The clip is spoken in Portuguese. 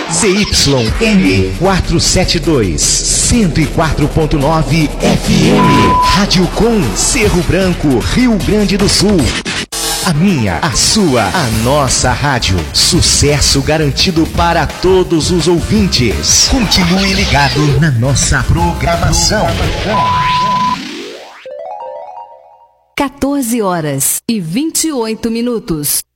ZYM 472, 104.9 FM. Rádio Com, Cerro Branco, Rio Grande do Sul. A minha, a sua, a nossa rádio. Sucesso garantido para todos os ouvintes. Continue ligado na nossa programação. 14 horas e 28 minutos.